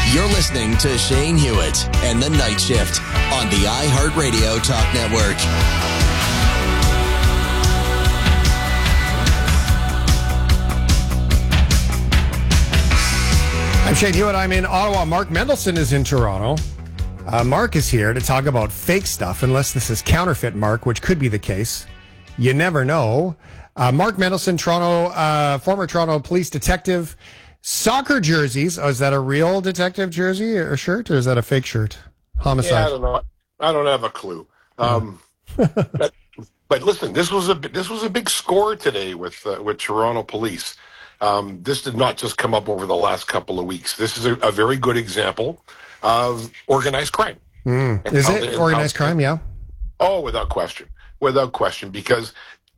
You're listening to Shane Hewitt and the Night Shift on the iHeartRadio Talk Network. I'm Shane Hewitt. I'm in Ottawa. Mark Mendelson is in Toronto. Mark is here to talk about fake stuff, unless this is counterfeit, Mark, which could be the case. You never know. Mark Mendelson, Toronto, former Toronto police detective. Soccer jerseys. Oh, is that a real detective jersey or shirt, or is that a fake shirt? Homicide. Yeah, I don't know. I don't have a clue. But listen, this was a big score today with Toronto police. This did not just come up over the last couple of weeks. This is a very good example of organized crime. Is it organized crime? Yeah. Oh, without question, because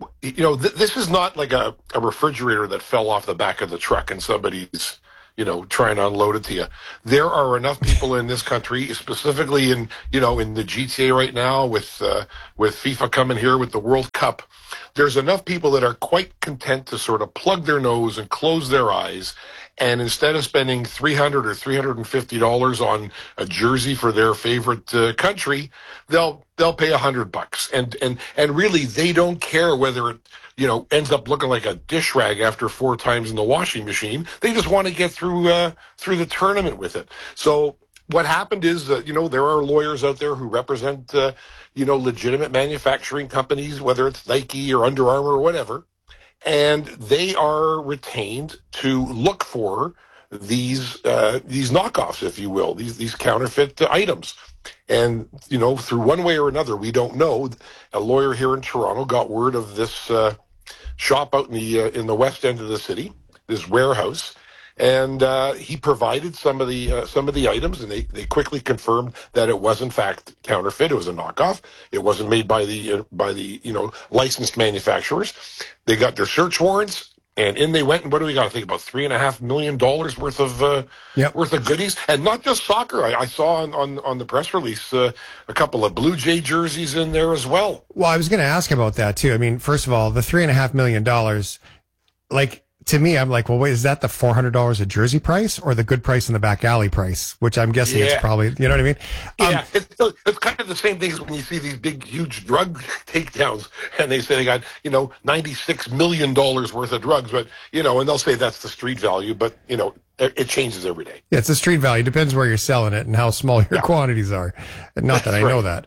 this is not like a refrigerator that fell off the back of the truck and somebody's trying to unload it to you. There are enough people in this country, specifically in the GTA right now, with FIFA coming here with the World Cup. There's enough people that are quite content to sort of plug their nose and close their eyes, and instead of spending $300 or $350 on a jersey for their favorite country, they'll pay $100, and really they don't care whether it ends up looking like a dish rag after 4 times in the washing machine. They just want to get through the tournament with it. So what happened is that there are lawyers out there who represent legitimate manufacturing companies, whether it's Nike or Under Armour or whatever, and they are retained to look for these knockoffs, if you will, these counterfeit items. And through one way or another, we don't know, a lawyer here in Toronto got word of this shop out in the west end of the city, this warehouse, and he provided some of the items, and they quickly confirmed that it was in fact counterfeit. It was a knockoff. It wasn't made by the licensed manufacturers. They got their search warrants, and in they went. And what do we got? I think about $3.5 million worth of goodies, and not just soccer. I saw on the press release a couple of Blue Jay jerseys in there as well. Well, I was going to ask about that too. I mean, first of all, the $3.5 million, like. To me, I'm like, well, wait, is that the $400 a jersey price or the good price in the back alley price? Which I'm guessing it's probably, you know what I mean? Yeah, it's kind of the same thing as when you see these big, huge drug takedowns and they say they got, $96 million worth of drugs, but, and they'll say that's the street value, but, it changes every day. Yeah, it's the street value. Depends where you're selling it and how small your quantities are. Not that I know that.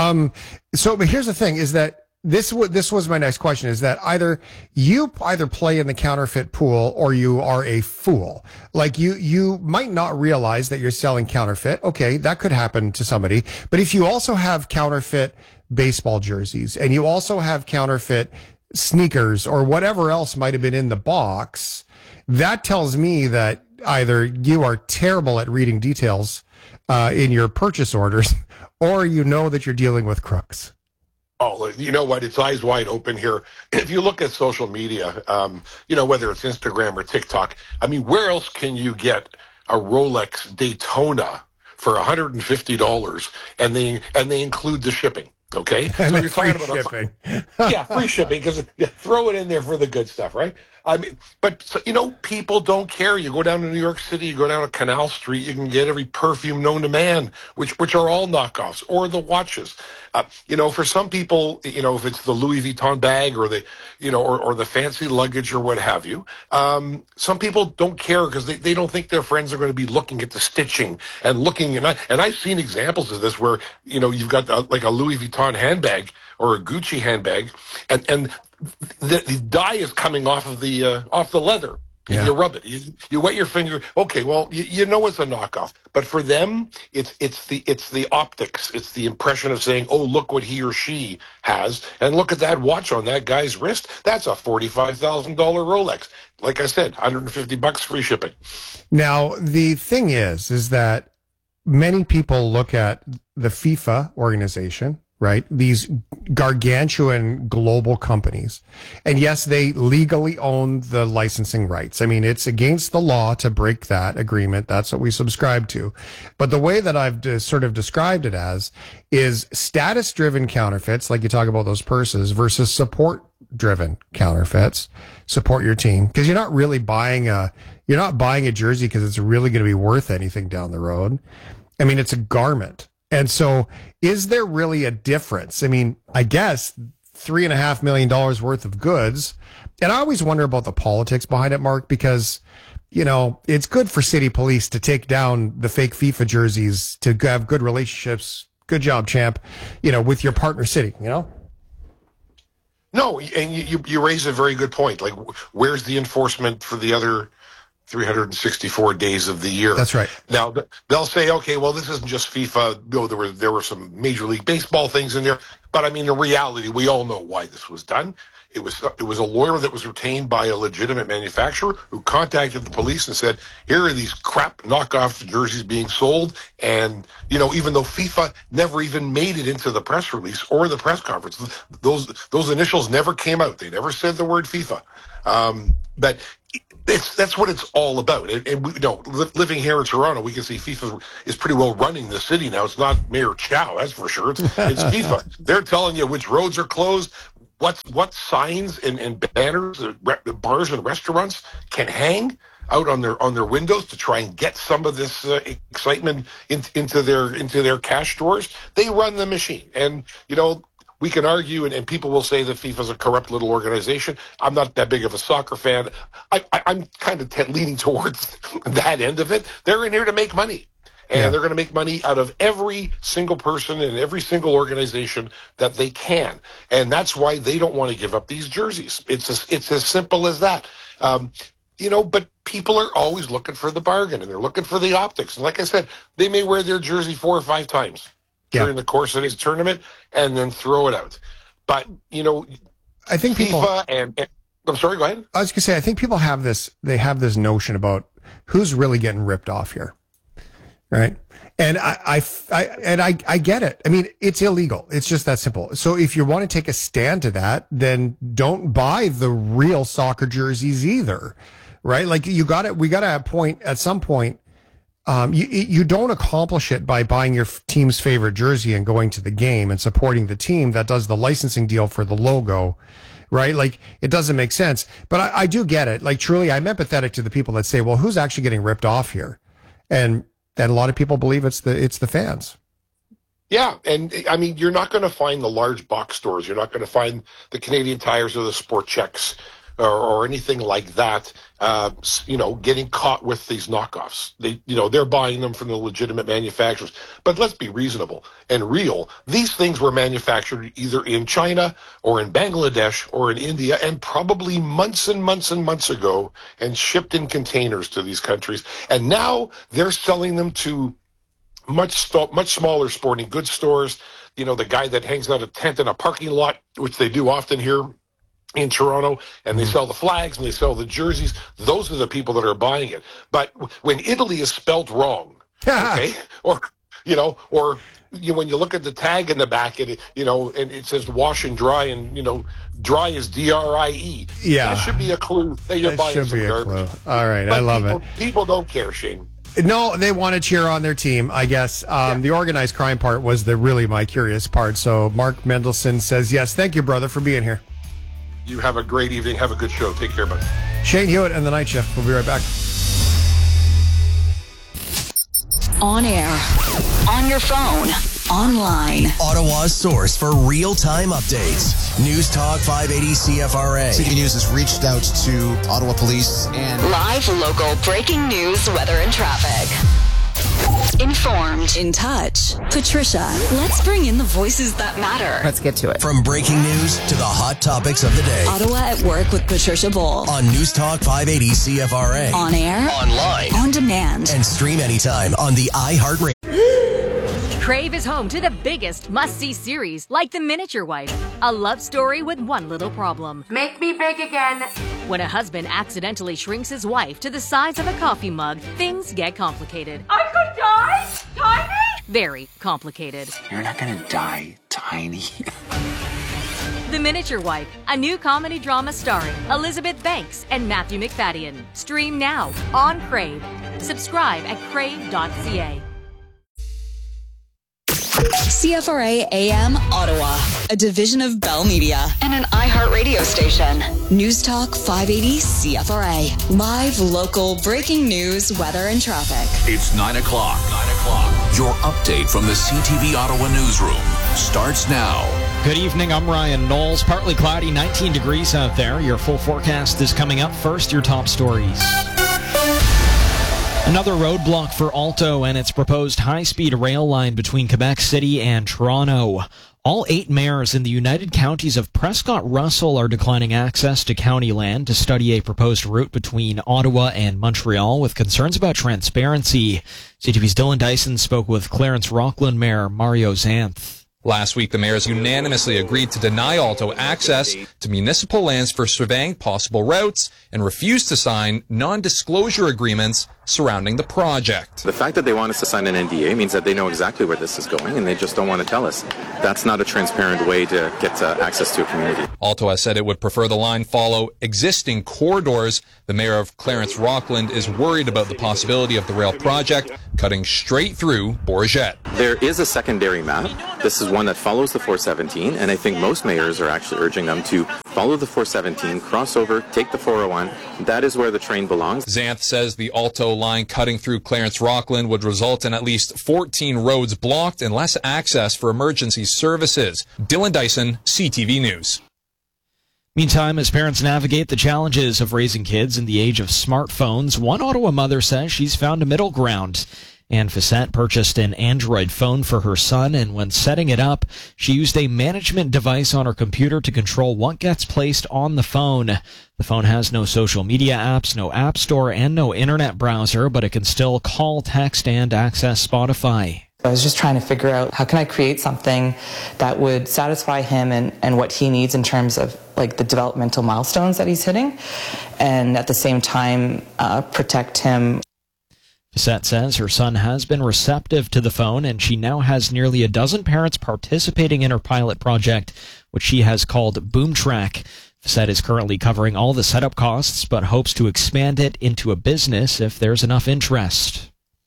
But here's the thing is that, This was my next question, is that you play in the counterfeit pool or you are a fool. Like you might not realize that you're selling counterfeit. Okay, that could happen to somebody. But if you also have counterfeit baseball jerseys and you also have counterfeit sneakers or whatever else might have been in the box, that tells me that either you are terrible at reading details in your purchase orders or that you're dealing with crooks. Oh, you know what? It's eyes wide open here. If you look at social media, whether it's Instagram or TikTok, I mean, where else can you get a Rolex Daytona for $150 and they include the shipping? Okay, so you're talking about shipping. Free shipping, because throw it in there for the good stuff, right? I mean, but people don't care. You go down to New York City, you go down to Canal Street, you can get every perfume known to man, which are all knockoffs, or the watches. For some people, if it's the Louis Vuitton bag or the, or the fancy luggage or what have you, some people don't care because they don't think their friends are going to be looking at the stitching and looking. And I've seen examples of this where, you've got like a Louis Vuitton handbag or a Gucci handbag, and the dye is coming off of the leather. Yeah. You rub it. You wet your finger. Okay, well, it's a knockoff. But for them, it's the optics. It's the impression of saying, "Oh, look what he or she has, and look at that watch on that guy's wrist. That's a $45,000 Rolex." Like I said, $150 free shipping. Now, the thing is that many people look at the FIFA organization, right? These gargantuan global companies. And yes, they legally own the licensing rights. I mean, it's against the law to break that agreement. That's what we subscribe to. But the way that I've sort of described it as is status-driven counterfeits, like you talk about those purses, versus support-driven counterfeits. Support your team. Because you're not really buying a You're not buying a jersey because it's really going to be worth anything down the road. I mean, it's a garment. And so is there really a difference? I mean, I guess $3.5 million worth of goods. And I always wonder about the politics behind it, Mark, because, you know, it's good for city police to take down the fake FIFA jerseys, to have good relationships. Good job, champ, you know, with your partner city, you know? No, and you raise a very good point. Like, where's the enforcement for the other 364 days of the year? That's right. Now, they'll say, okay, well, this isn't just FIFA. No, there were some Major League Baseball things in there. But, I mean, in reality, we all know why this was done. It was a lawyer that was retained by a legitimate manufacturer who contacted the police and said, here are these crap knockoff jerseys being sold. And, you know, even though FIFA never even made it into the press release or the press conference, those initials never came out. They never said the word FIFA. But that's what it's all about. And we, you know, living here in Toronto, we can see FIFA is pretty well running the city now. It's not Mayor Chow, that's for sure. It's FIFA. They're telling you which roads are closed, what signs and banners, bars and restaurants can hang out on their windows to try and get some of this excitement into their cash stores. They run the machine, and you know, we can argue, and people will say that FIFA's a corrupt little organization. I'm not that big of a soccer fan. I'm kind of leaning towards that end of it. They're in here to make money. And they're going to make money out of every single person and every single organization that they can. And that's why they don't want to give up these jerseys. It's as simple as that. You know, but people are always looking for the bargain, and they're looking for the optics. And like I said, they may wear their jersey 4 or 5 times during the course of this tournament and then throw it out. But, you know, I think FIFA and I'm sorry, go ahead. I was going to say, I think people have this notion about who's really getting ripped off here. Right. And I get it. I mean, it's illegal. It's just that simple. So if you want to take a stand to that, then don't buy the real soccer jerseys either. Right. Like we got to at some point, you don't accomplish it by buying your team's favorite jersey and going to the game and supporting the team that does the licensing deal for the logo. Right. Like, it doesn't make sense. But I do get it. Like, truly, I'm empathetic to the people that say, well, who's actually getting ripped off here? And a lot of people believe it's the fans. Yeah, and I mean, you're not going to find the large box stores. You're not going to find the Canadian Tires or the Sport Checks or anything like that. You know, getting caught with these knockoffs. They're buying them from the legitimate manufacturers. But let's be reasonable and real. These things were manufactured either in China or in Bangladesh or in India, and probably months and months and months ago, and shipped in containers to these countries. And now they're selling them to much smaller sporting goods stores. You know, the guy that hangs out a tent in a parking lot, which they do often here in Toronto, and they sell the flags and they sell the jerseys. Those are the people that are buying it. But when Italy is spelt wrong, okay, or when you look at the tag in the back, and it says wash and dry, and dry is DRIE. Yeah, that should be a clue that you're buying some garbage. All right, but I love it. People don't care, Shane. No, they want to cheer on their team, I guess. The organized crime part was my curious part. So Mark Mendelson says, yes, thank you, brother, for being here. You have a great evening. Have a good show. Take care, buddy. Shane Hewitt and the Night Shift. We'll be right back. On air, on your phone, online. Ottawa's source for real-time updates. News Talk 580 CFRA. City News has reached out to Ottawa Police and live local breaking news, weather, and traffic. Informed, in touch. Patricia, let's bring in the voices that matter. Let's get to it. From breaking news to the hot topics of the day. Ottawa at Work with Patricia Bull. On News Talk 580 CFRA. On air, online, on demand, and stream anytime on the iHeartRadio. Crave is home to the biggest must-see series, like The Miniature Wife, a love story with one little problem. Make me big again. When a husband accidentally shrinks his wife to the size of a coffee mug, things get complicated. I could die? Tiny? Very complicated. You're not gonna die tiny. The Miniature Wife, a new comedy drama starring Elizabeth Banks and Matthew McFadden. Stream now on Crave. Subscribe at crave.ca. CFRA AM Ottawa, a division of Bell Media and an iHeartRadio station. News Talk 580 CFRA. Live, local, breaking news, weather, and traffic. It's 9 o'clock. Your update from the CTV Ottawa newsroom starts now. Good evening, I'm Ryan Knowles. Partly cloudy, 19 degrees out there. Your full forecast is coming up. First, your top stories. Another roadblock for Alto and its proposed high-speed rail line between Quebec City and Toronto. All 8 mayors in the United Counties of Prescott-Russell are declining access to county land to study a proposed route between Ottawa and Montreal with concerns about transparency. CTV's Dylan Dyson spoke with Clarence Rockland Mayor Mario Xanth. Last week, the mayors unanimously agreed to deny Alto access to municipal lands for surveying possible routes and refused to sign non-disclosure agreements surrounding the project. The fact that they want us to sign an NDA means that they know exactly where this is going and they just don't want to tell us. That's not a transparent way to get access to a community. Alto has said it would prefer the line follow existing corridors. The mayor of Clarence Rockland is worried about the possibility of the rail project cutting straight through Bourget. There is a secondary map. This is one that follows the 417, and I think most mayors are actually urging them to follow the 417, cross over, take the 401. That is where the train belongs. Xanth says the Alto line cutting through Clarence Rockland would result in at least 14 roads blocked and less access for emergency services. Dylan Dyson, CTV News. Meantime, as parents navigate the challenges of raising kids in the age of smartphones, one Ottawa mother says she's found a middle ground. Anne Facette purchased an Android phone for her son, and when setting it up, she used a management device on her computer to control what gets placed on the phone. The phone has no social media apps, no app store, and no internet browser, but it can still call, text, and access Spotify. I was just trying to figure out how can I create something that would satisfy him and what he needs in terms of like the developmental milestones that he's hitting, and at the same time protect him. Facette says her son has been receptive to the phone, and she now has nearly a dozen parents participating in her pilot project, which she has called BoomTrack. Facette is currently covering all the setup costs, but hopes to expand it into a business if there's enough interest.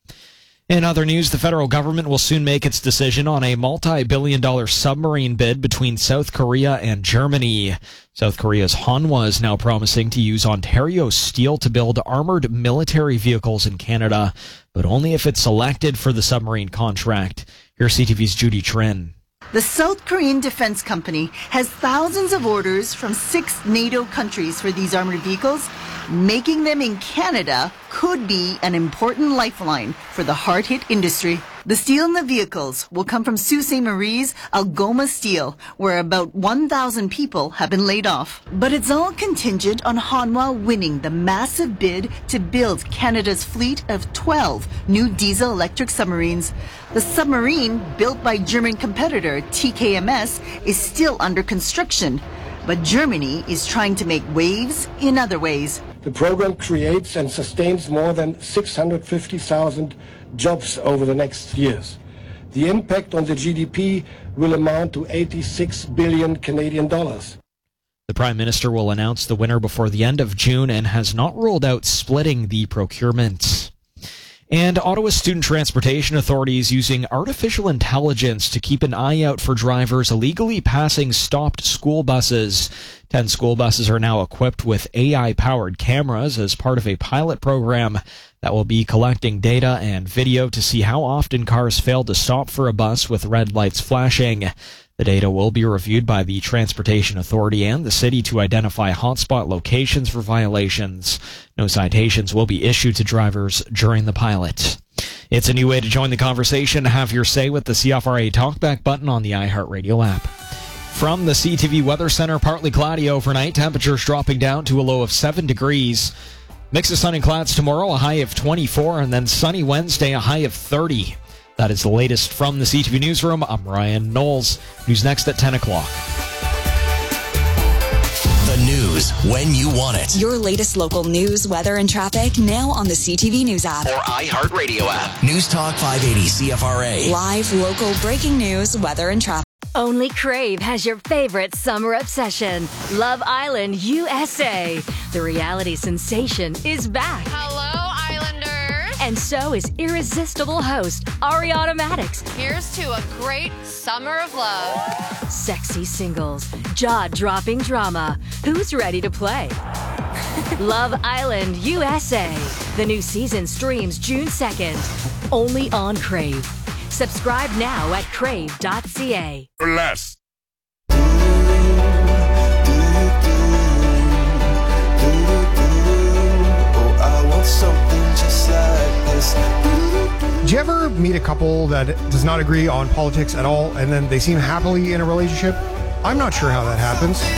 In other news, the federal government will soon make its decision on a multi-billion-dollar submarine bid between South Korea and Germany. South Korea's Hanwha is now promising to use Ontario steel to build armored military vehicles in Canada, but only if it's selected for the submarine contract. Here's CTV's Judy Trin. The South Korean Defense Company has thousands of orders from 6 NATO countries for these armored vehicles. Making them in Canada could be an important lifeline for the hard-hit industry. The steel in the vehicles will come from Sault Ste. Marie's Algoma Steel, where about 1,000 people have been laid off. But it's all contingent on Hanwha winning the massive bid to build Canada's fleet of 12 new diesel-electric submarines. The submarine, built by German competitor TKMS, is still under construction. But Germany is trying to make waves in other ways. The program creates and sustains more than 650,000 jobs over the next years. The impact on the GDP will amount to 86 billion Canadian dollars. The Prime Minister will announce the winner before the end of June and has not ruled out splitting the procurement. And Ottawa's Student Transportation Authority is using artificial intelligence to keep an eye out for drivers illegally passing stopped school buses. 10 school buses are now equipped with AI-powered cameras as part of a pilot program that will be collecting data and video to see how often cars fail to stop for a bus with red lights flashing. The data will be reviewed by the Transportation Authority and the city to identify hotspot locations for violations. No citations will be issued to drivers during the pilot. It's a new way to join the conversation. Have your say with the CFRA Talkback button on the iHeartRadio app. From the CTV Weather Center, partly cloudy overnight. Temperatures dropping down to a low of 7 degrees. Mix of sun and clouds tomorrow, a high of 24, and then sunny Wednesday, a high of 30. That is the latest from the CTV Newsroom. I'm Ryan Knowles. News next at 10 o'clock. The news when you want it. Your latest local news, weather, and traffic now on the CTV News app. Or iHeartRadio app. News Talk 580 CFRA. Live, local, breaking news, weather, and traffic. Only Crave has your favorite summer obsession, Love Island USA. The reality sensation is back. Hello, Islanders. And so is irresistible host Ariana Maddox. Here's to a great summer of love. Sexy singles, jaw-dropping drama. Who's ready to play? Love Island USA. The new season streams June 2nd. Only on Crave. Subscribe now at crave.ca. For less. Do you ever meet a couple that does not agree on politics at all and then they seem happily in a relationship? I'm not sure how that happens.